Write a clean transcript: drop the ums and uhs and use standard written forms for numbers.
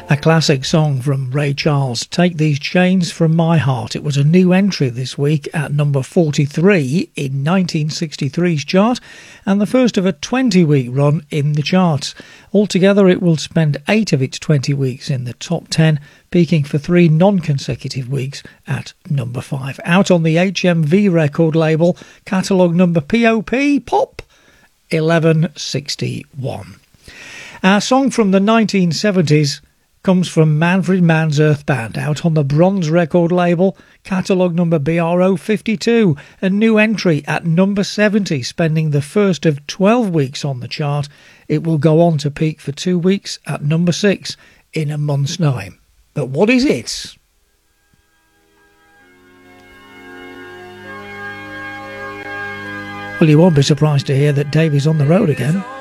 A classic song from Ray Charles, Take These Chains From My Heart. It was a new entry this week at number 43 in 1963's chart and the first of a 20-week run in the charts. Altogether, it will spend 8 of its 20 weeks in the top 10, peaking for 3 non-consecutive weeks at number 5. Out on the HMV record label, catalogue number POP, Pop 1161. Our song from the 1970s comes from Manfred Mann's Earth Band, out on the Bronze record label, catalogue number BRO 52, a new entry at number 70, spending the first of 12 weeks on the chart. It will go on to peak for 2 weeks at number 6 in a month's time. But what is it? Well, you won't be surprised to hear that Dave is on the road again.